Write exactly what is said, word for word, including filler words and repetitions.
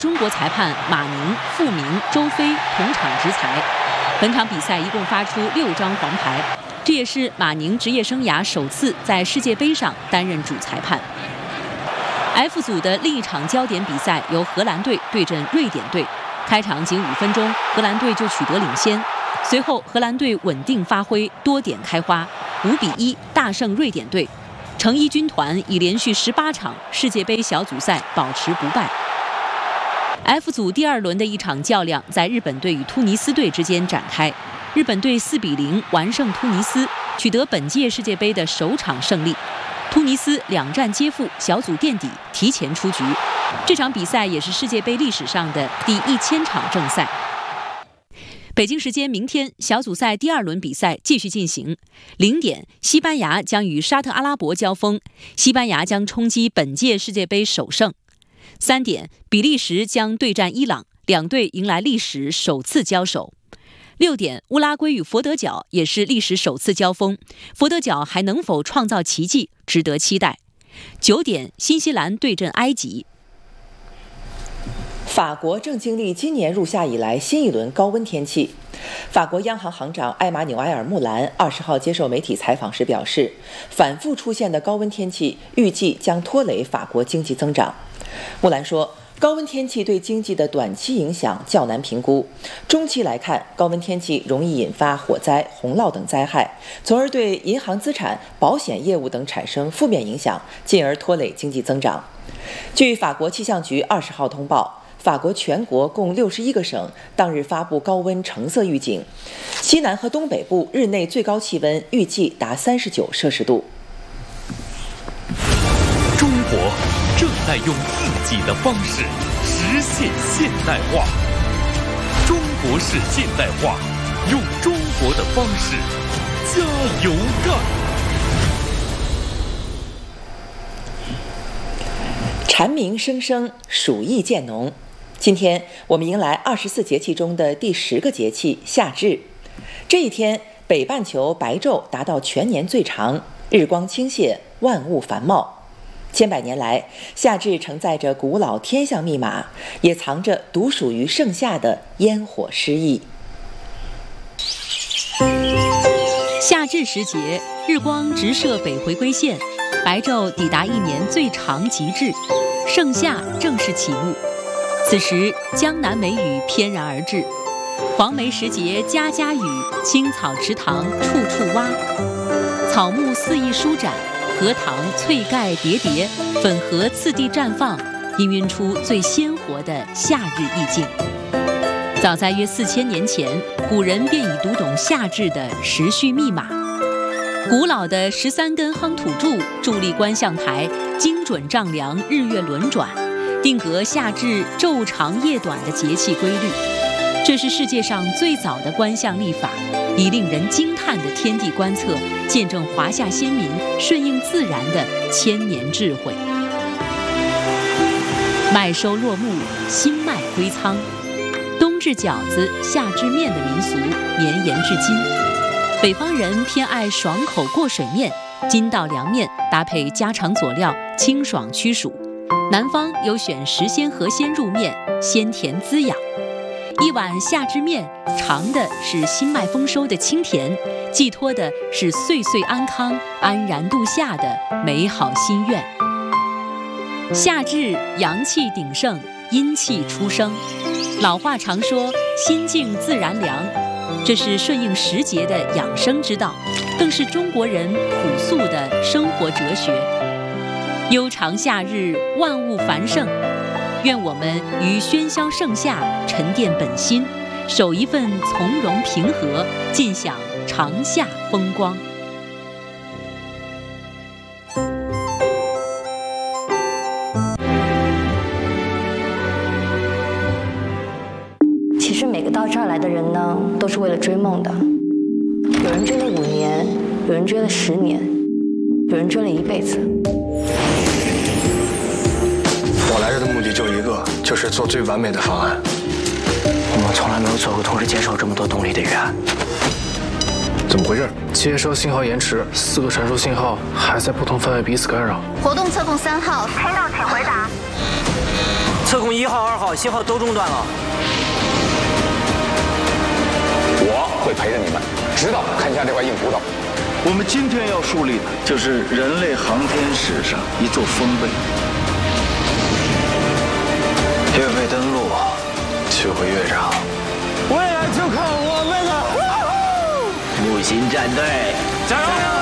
中国裁判马宁、傅明、周飞同场执裁。本场比赛一共发出六张黄牌，这也是马宁职业生涯首次在世界杯上担任主裁判。F 组的另一场焦点比赛由荷兰队对阵瑞典队，开场仅五分钟，荷兰队就取得领先，随后荷兰队稳定发挥，多点开花，五比一大胜瑞典队。成衣军团已连续十八场世界杯小组赛保持不败。F 组第二轮的一场较量在日本队与突尼斯队之间展开，日本队四比零完胜突尼斯，取得本届世界杯的首场胜利。突尼斯两战皆负，小组垫底，提前出局。这场比赛也是世界杯历史上的第一千场正赛。北京时间明天，小组赛第二轮比赛继续进行。零点，西班牙将与沙特阿拉伯交锋，西班牙将冲击本届世界杯首胜。三点，比利时将对战伊朗，两队迎来历史首次交手。六点，乌拉圭与佛得角也是历史首次交锋，佛得角还能否创造奇迹，值得期待。九点，新西兰对阵埃及。 法国正经历今年入夏以来新一轮高温天气。法国央行行长埃马纽埃尔·穆兰二十号接受媒体采访时表示，反复出现的高温天气预计将拖累法国经济增长。穆兰说，高温天气对经济的短期影响较难评估，中期来看，高温天气容易引发火灾、洪涝等灾害，从而对银行资产、保险业务等产生负面影响，进而拖累经济增长。据法国气象局二十号通报，法国全国共六十一个省当日发布高温橙色预警，西南和东北部日内最高气温预计达三十九摄氏度。 中国正在用自己的方式实现现代化，中国式现代化，用中国的方式加油干！ 蝉鸣声声，暑意渐浓。今天我们迎来二十四节气中的第十个节气夏至。这一天，北半球白昼达到全年最长，日光倾泻，万物繁茂。千百年来，夏至承载着古老天象密码，也藏着独属于盛夏的烟火诗意。 夏至时节，日光直射北回归线，白昼抵达一年最长极致，盛夏正式启幕。此时，江南梅雨翩然而至，黄梅时节家家雨，青草池塘处处蛙，草木肆意舒展，荷塘翠盖叠叠，粉荷次第绽放，氤氲出最鲜活的夏日意境。早在约四千年前，古人便已读懂夏至的时序密码。古老的十三根夯土柱伫立观象台，精准丈量日月轮转，定格夏至昼长夜短的节气规律。这是世界上最早的观象历法，以令人惊叹的天地观测，见证华夏先民顺应自然的千年智慧。麦收落幕，新麦归仓，冬至饺子，夏至面的民俗绵延至今。北方人偏爱爽口过水面，筋道凉面搭配家常佐料，清爽驱暑。南方有选时鲜河鲜入面，鲜甜滋养。一碗夏至面，尝的是新麦丰收的清甜，寄托的是岁岁安康、安然度夏的美好心愿。夏至阳气鼎盛，阴气初生。老话常说，心静自然凉，这是顺应时节的养生之道，更是中国人朴素的生活哲学。悠长夏日，万物繁盛，愿我们于喧嚣盛夏沉淀本心，守一份从容平和，尽享长夏风光。 其实每个到这儿来的人呢，都是为了追梦的。有人追了五年，有人追了十年，有人追了一辈子。 我来这的目的就一个，就是做最完美的方案。 我们从来没有做过同时接受这么多动力的预案。 怎么回事？ 接收信号延迟，四个传输信号还在不同范围彼此干扰。 活动测控三号，听到请回答。 测控一号、二号信号都中断了。 我会陪着你们，直到砍下这块硬骨头。 我们今天要树立的就是人类航天史上一座丰碑。月背登陆，取回月壤， 未来就靠我们了！ 木星战队， 加油！